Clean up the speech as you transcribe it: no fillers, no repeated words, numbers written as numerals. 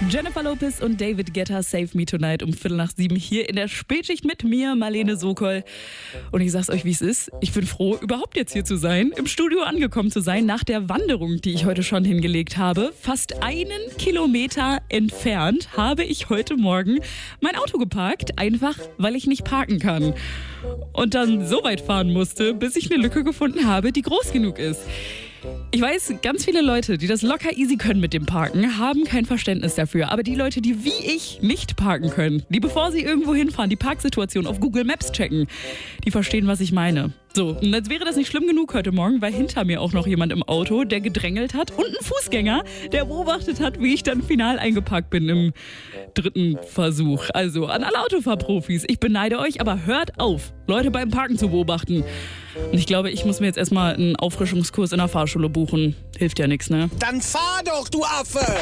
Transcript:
Jennifer Lopez und David Guetta, Save Me Tonight um 6:45 hier in der Spätschicht mit mir, Marlene Sokol. Und ich sag's euch, wie es ist. Ich bin froh, überhaupt jetzt hier zu sein, im Studio angekommen zu sein, nach der Wanderung, die ich heute schon hingelegt habe. Fast 1 Kilometer entfernt habe ich heute Morgen mein Auto geparkt, einfach weil ich nicht parken kann. Und dann so weit fahren musste, bis ich eine Lücke gefunden habe, die groß genug ist. Ich weiß, ganz viele Leute, die das locker easy können mit dem Parken, haben kein Verständnis dafür. Aber die Leute, die wie ich nicht parken können, die bevor sie irgendwo hinfahren, die Parksituation auf Google Maps checken, die verstehen, was ich meine. So, und jetzt wäre das nicht schlimm genug heute Morgen, weil hinter mir auch noch jemand im Auto, der gedrängelt hat und ein Fußgänger, der beobachtet hat, wie ich dann final eingeparkt bin im 3. Versuch. Also an alle Autofahrprofis, ich beneide euch, aber hört auf, Leute beim Parken zu beobachten. Und ich glaube, ich muss mir jetzt erstmal einen Auffrischungskurs in der Fahrschule buchen. Hilft ja nichts, ne? Dann fahr doch, du Affe!